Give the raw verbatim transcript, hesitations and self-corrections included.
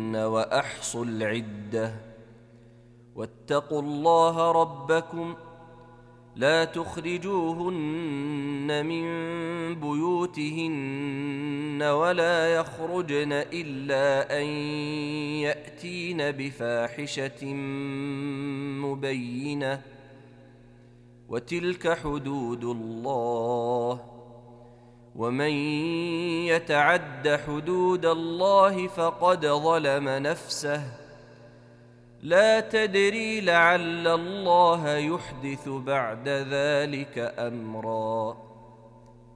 وأحصوا العدة واتقوا الله ربكم لا تخرجوهن من بيوتهن ولا يخرجن إلا أن يأتين بفاحشة مبينة وتلك حدود الله ومن يتعد حدود الله فقد ظلم نفسه لا تدري لعل الله يحدث بعد ذلك أمرا